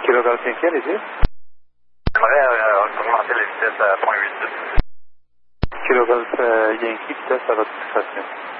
Kilo Golf Yankee, allez-y. J'aimerais augmenter les vitesses à 0.8. Kilo Golf Yankee, vitesse à votre station.